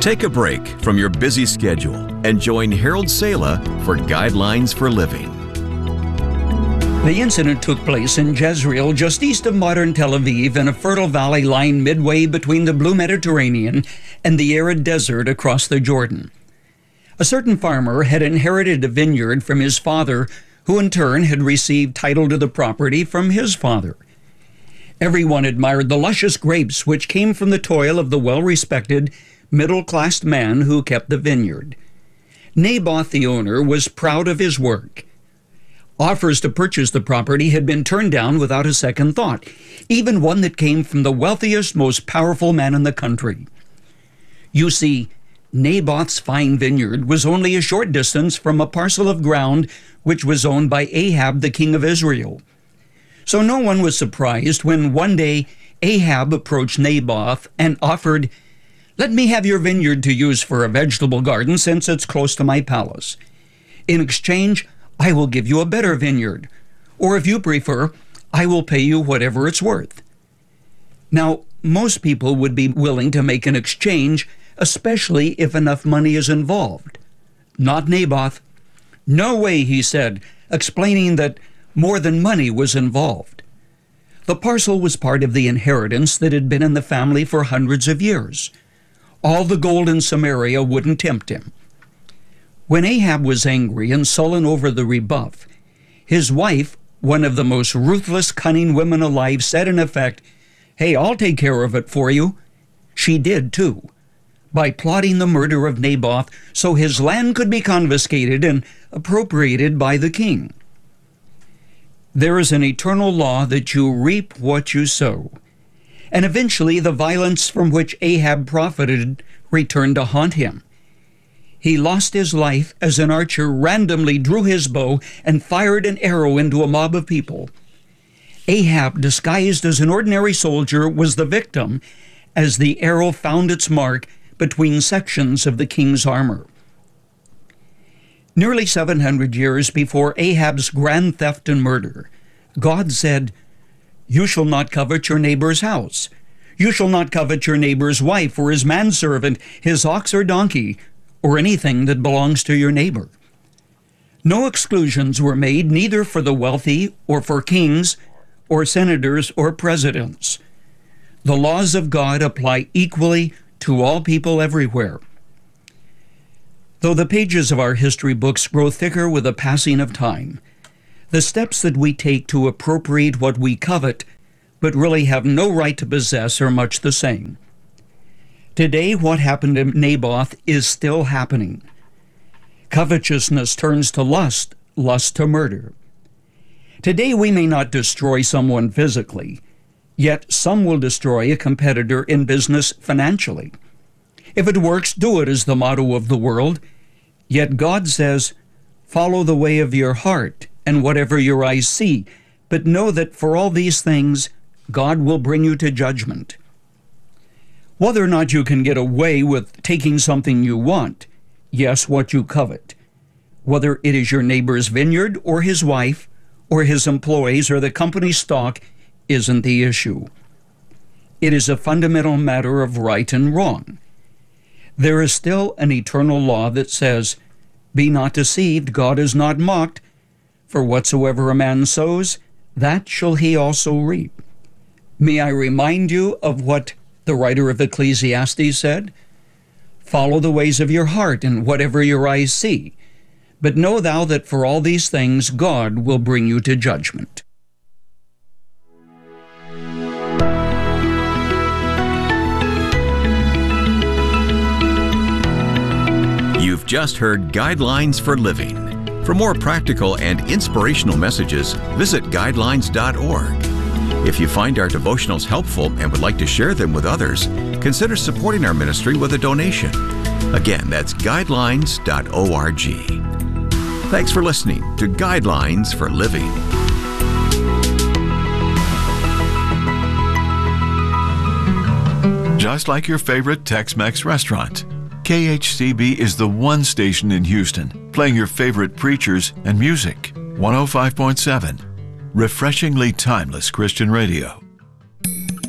Take a break from your busy schedule and join Harold Sala for Guidelines for Living. The incident took place in Jezreel, just east of modern Tel Aviv, in a fertile valley lying midway between the blue Mediterranean and the arid desert across the Jordan. A certain farmer had inherited a vineyard from his father, who in turn had received title to the property from his father. Everyone admired the luscious grapes which came from the toil of the well-respected, middle-class man who kept the vineyard. Naboth, the owner, was proud of his work. Offers to purchase the property had been turned down without a second thought, even one that came from the wealthiest, most powerful man in the country. You see, Naboth's fine vineyard was only a short distance from a parcel of ground which was owned by Ahab, the king of Israel. So no one was surprised when one day Ahab approached Naboth and offered, "Let me have your vineyard to use for a vegetable garden since it's close to my palace. In exchange, I will give you a better vineyard, or if you prefer, I will pay you whatever it's worth." Now, most people would be willing to make an exchange, especially if enough money is involved. Not Naboth. "No way," he said, explaining that more than money was involved. The parcel was part of the inheritance that had been in the family for hundreds of years. All the gold in Samaria wouldn't tempt him. When Ahab was angry and sullen over the rebuff, his wife, one of the most ruthless, cunning women alive, said in effect, "Hey, I'll take care of it for you." She did too, by plotting the murder of Naboth so his land could be confiscated and appropriated by the king. There is an eternal law that you reap what you sow. And eventually the violence from which Ahab profited returned to haunt him. He lost his life as an archer randomly drew his bow and fired an arrow into a mob of people. Ahab, disguised as an ordinary soldier, was the victim as the arrow found its mark between sections of the king's armor. Nearly 700 years before Ahab's grand theft and murder, God said, "You shall not covet your neighbor's house. You shall not covet your neighbor's wife or his manservant, his ox or donkey, or anything that belongs to your neighbor." No exclusions were made, neither for the wealthy or for kings or senators or presidents. The laws of God apply equally to all people everywhere. Though the pages of our history books grow thicker with the passing of time, the steps that we take to appropriate what we covet but really have no right to possess are much the same. Today, what happened to Naboth is still happening. Covetousness turns to lust, lust to murder. Today, we may not destroy someone physically, yet some will destroy a competitor in business financially. If it works, do it is the motto of the world. Yet God says, "Follow the way of your heart and whatever your eyes see, but know that for all these things, God will bring you to judgment." Whether or not you can get away with taking something you want, yes, what you covet, whether it is your neighbor's vineyard or his wife or his employees or the company's stock, isn't the issue. It is a fundamental matter of right and wrong. There is still an eternal law that says, "Be not deceived, God is not mocked, for whatsoever a man sows, that shall he also reap." May I remind you of what the writer of Ecclesiastes said? "Follow the ways of your heart and whatever your eyes see, but know thou that for all these things God will bring you to judgment." You've just heard Guidelines for Living. For more practical and inspirational messages, visit guidelines.org. If you find our devotionals helpful and would like to share them with others, consider supporting our ministry with a donation. Again, that's guidelines.org. Thanks for listening to Guidelines for Living. Just like your favorite Tex-Mex restaurant, KHCB is the one station in Houston playing your favorite preachers and music. 105.7, refreshingly timeless Christian radio.